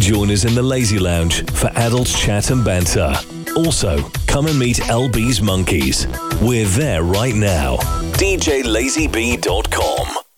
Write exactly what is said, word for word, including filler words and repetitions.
Join us in the Lazy Lounge for adult chat and banter. Also, come and meet L B's Monkeys. We're there right now. D J Lazy B dot com